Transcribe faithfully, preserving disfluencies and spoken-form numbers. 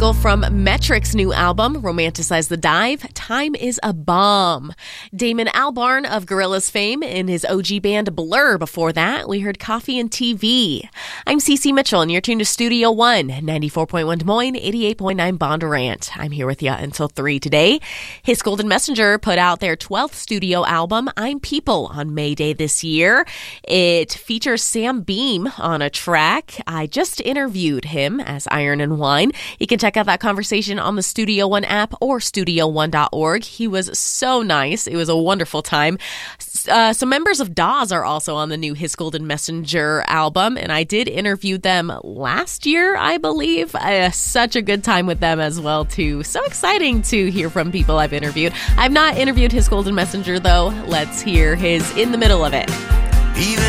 single from Metric's new album, Romanticize the Dive, Time is a Bomb. Damon Albarn of Gorillaz fame in his O G band Blur. Before that, we heard Coffee and T V. I'm Cece Mitchell, and you're tuned to Studio One, ninety-four point one Des Moines, eighty-eight point nine Bondurant. I'm here with you until three today. His Golden Messenger put out their twelfth studio album, I'm People, on May Day this year. It features Sam Beam on a track. I just interviewed him as Iron and Wine. You can check out that conversation on the Studio One app or studio one dot org. He was so nice. It was a wonderful time. Uh, some members of Dawes are also on the new His Golden Messenger album, and I did interview them last year, I believe. I had such a good time with them as well, too. So exciting to hear from people I've interviewed. I've not interviewed His Golden Messenger, though. Let's hear his In the Middle of It. Even